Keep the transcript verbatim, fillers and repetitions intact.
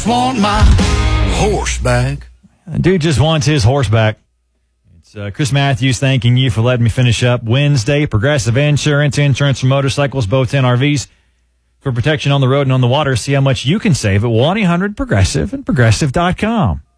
just want my horse back. Dude just wants his horse back. It's uh, Chris Matthews thanking you for letting me finish up Wednesday. Progressive Insurance, insurance for motorcycles, boats, and R Vs. For protection on the road and on the water, see how much you can save at one eight hundred progressive and progressive dot com.